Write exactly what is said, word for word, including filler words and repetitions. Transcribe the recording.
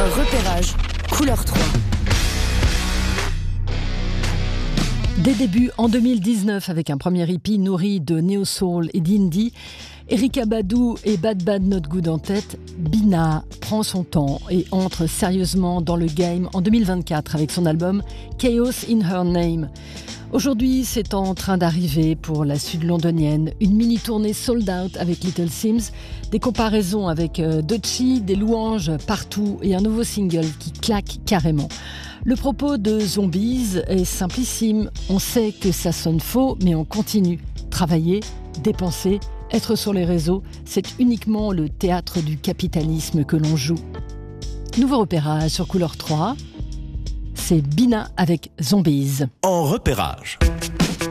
repérage, couleur trois. Des débuts en deux mille dix-neuf avec un premier hippie nourri de néo-soul et d'indie, Erykah Badu et Bad Bad Not Good en tête, Bina prend son temps et entre sérieusement dans le game en deux mille vingt-quatre avec son album Chaos in Her Name. Aujourd'hui, c'est en train d'arriver pour la sud-londonienne, une mini-tournée sold out avec Little Sims, des comparaisons avec euh, Doechii, des louanges partout et un nouveau single qui claque carrément. Le propos de Zombies est simplissime, on sait que ça sonne faux, mais on continue. Travailler, dépenser, être sur les réseaux, c'est uniquement le théâtre du capitalisme que l'on joue. Nouveau repérage sur Couleur trois, c'est Bina avec Zombies. En repérage.